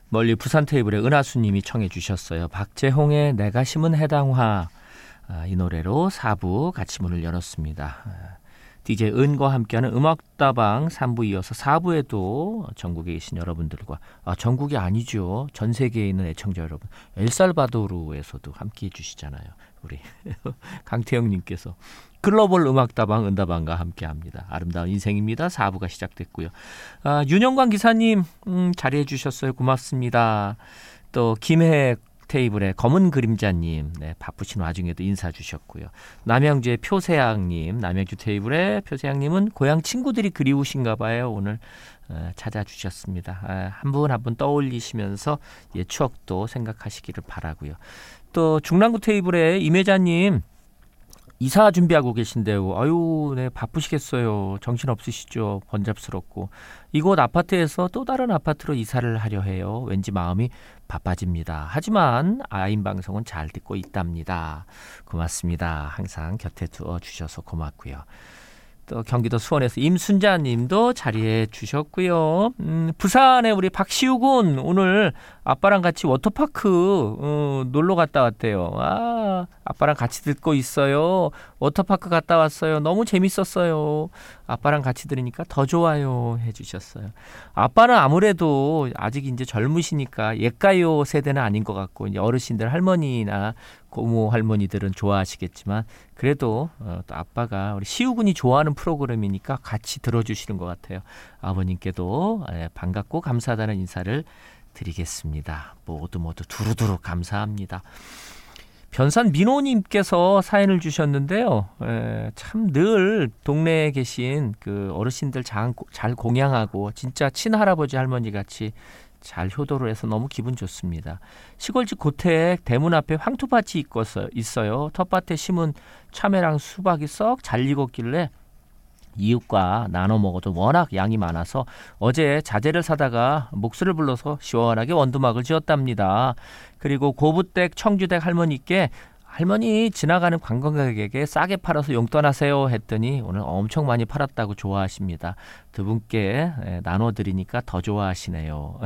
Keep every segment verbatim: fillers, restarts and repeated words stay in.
멀리 부산 테이블의 은하수님이 청해 주셨어요. 박재홍의 내가 심은 해당화, 아, 이 노래로 사 부 같이 문을 열었습니다. 디제이 은과 함께하는 음악다방 삼 부 이어서 사 부에도 전국에 계신 여러분들과, 아, 전국이 아니죠, 전 세계에 있는 애청자 여러분, 엘살바도르에서도 함께해 주시잖아요. 우리 강태영님께서 글로벌 음악다방 은다방과 함께합니다. 아름다운 인생입니다. 사 부가 시작됐고요. 아, 윤영광 기사님 음, 자리해 주셨어요. 고맙습니다. 또 김해 테이블의 검은 그림자님, 네, 바쁘신 와중에도 인사 주셨고요. 남양주의 표세양님, 남양주 테이블의 표세양님은 고향 친구들이 그리우신가 봐요. 오늘 어, 찾아주셨습니다. 아, 한 분 한 분 떠올리시면서 예, 추억도 생각하시기를 바라고요. 또 중랑구 테이블의 임혜자님, 이사 준비하고 계신데요. 아유, 네, 바쁘시겠어요. 정신 없으시죠? 번잡스럽고. 이곳 아파트에서 또 다른 아파트로 이사를 하려 해요. 왠지 마음이 바빠집니다. 하지만 아임 방송은 잘 듣고 있답니다. 고맙습니다. 항상 곁에 두어 주셔서 고맙고요. 또 경기도 수원에서 임순자 님도 자리해 주셨고요. 음, 부산에 우리 박시우 군 오늘 아빠랑 같이 워터파크 어, 놀러 갔다 왔대요. 아, 아빠랑 같이 듣고 있어요. 워터파크 갔다 왔어요. 너무 재밌었어요. 아빠랑 같이 들으니까 더 좋아요 해주셨어요. 아빠는 아무래도 아직 이제 젊으시니까 옛가요 세대는 아닌 것 같고, 이제 어르신들, 할머니나 고모 할머니들은 좋아하시겠지만, 그래도 어, 또 아빠가 우리 시우군이 좋아하는 프로그램이니까 같이 들어주시는 것 같아요. 아버님께도 예, 반갑고 감사하다는 인사를 드리겠습니다. 모두 모두 두루두루 감사합니다. 변산 민호님께서 사연을 주셨는데요. 참 늘 동네에 계신 그 어르신들 잘, 잘 공양하고 진짜 친할아버지 할머니 같이 잘 효도를 해서 너무 기분 좋습니다. 시골집 고택 대문 앞에 황토밭이 있어요. 텃밭에 심은 참외랑 수박이 썩 잘 익었길래 이웃과 나눠 먹어도 워낙 양이 많아서 어제 자재를 사다가 목수를 불러서 시원하게 원두막을 지었답니다. 그리고 고부댁 청주댁 할머니께 할머니 지나가는 관광객에게 싸게 팔아서 용돈하세요 했더니 오늘 엄청 많이 팔았다고 좋아하십니다. 두 분께 나눠드리니까 더 좋아하시네요.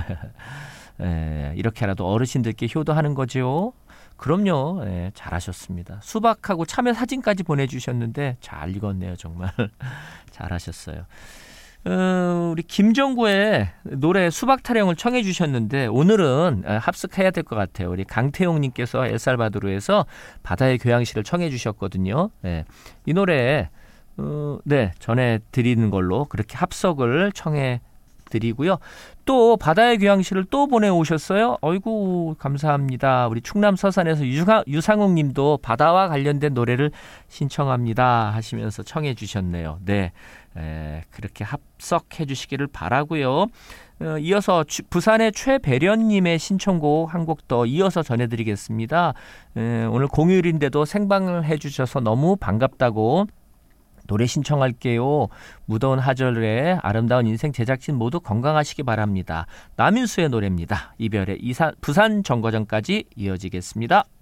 이렇게라도 어르신들께 효도하는 거죠. 그럼요. 네, 잘하셨습니다. 수박하고 참외 사진까지 보내주셨는데 잘 익었네요. 정말 잘하셨어요. 어, 우리 김정구의 노래 수박 타령을 청해 주셨는데 오늘은 합숙해야 될 것 같아요. 우리 강태용님께서 엘살바도르에서 바다의 교양시를 청해 주셨거든요. 네, 이 노래 어, 네, 전해드리는 걸로 그렇게 합석을 청해 드리고요. 또 바다의 귀향시를 또 보내오셨어요. 어이구 감사합니다. 우리 충남 서산에서 유상, 유상욱 님도 바다와 관련된 노래를 신청합니다 하시면서 청해 주셨네요. 네, 에, 그렇게 합석해 주시기를 바라고요. 어, 이어서 주, 부산의 최배련 님의 신청곡 한 곡 더 이어서 전해드리겠습니다. 에, 오늘 공휴일인데도 생방을 해주셔서 너무 반갑다고 노래 신청할게요. 무더운 하절에 아름다운 인생 제작진 모두 건강하시기 바랍니다. 남인수의 노래입니다. 이별의 이산, 부산 정거장까지 이어지겠습니다.